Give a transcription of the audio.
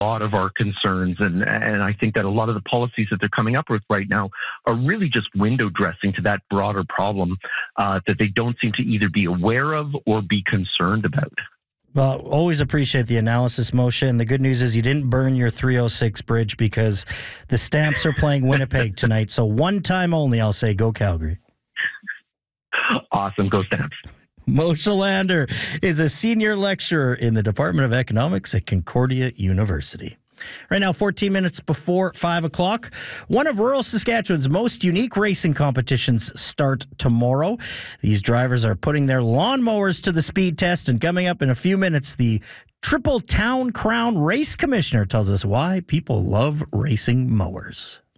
lot of our concerns. And I think that a lot of the policies that they're coming up with right now are really just window dressing to that broader problem that they don't seem to either be aware of or be concerned about. Well, always appreciate the analysis, Moshe. And the good news is you didn't burn your 306 bridge because the Stamps are playing Winnipeg tonight. So one time only, I'll say, go Calgary. Awesome. Go Stamps. Moshe Lander is a senior lecturer in the Department of Economics at Concordia University. Right now, 14 minutes before 5 o'clock, one of rural Saskatchewan's most unique racing competitions start tomorrow. These drivers are putting their lawnmowers to the speed test, and coming up in a few minutes, the Triple Town Crown Race Commissioner tells us why people love racing mowers.